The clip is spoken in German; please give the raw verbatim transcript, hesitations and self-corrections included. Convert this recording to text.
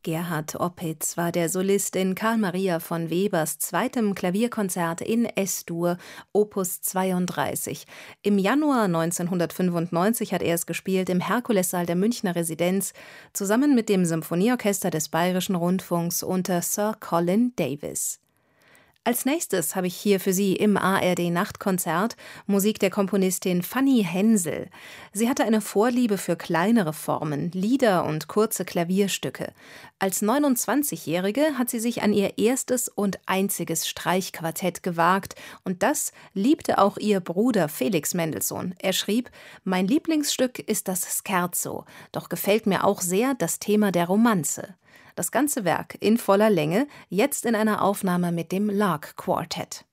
Gerhard Opitz war der Solist in Carl Maria von Webers zweitem Klavierkonzert in Es-Dur, Opus zweiunddreißig. Im Januar neunzehnhundertfünfundneunzig hat er es gespielt im Herkulessaal der Münchner Residenz, zusammen mit dem Symphonieorchester des Bayerischen Rundfunks unter Sir Colin Davis. Als nächstes habe ich hier für Sie im A R D-Nachtkonzert Musik der Komponistin Fanny Hensel. Sie hatte eine Vorliebe für kleinere Formen, Lieder und kurze Klavierstücke. Als neunundzwanzigjährige hat sie sich an ihr erstes und einziges Streichquartett gewagt. Und das liebte auch ihr Bruder Felix Mendelssohn. Er schrieb: »Mein Lieblingsstück ist das Scherzo, doch gefällt mir auch sehr das Thema der Romanze.« Das ganze Werk in voller Länge, jetzt in einer Aufnahme mit dem Lark Quartet.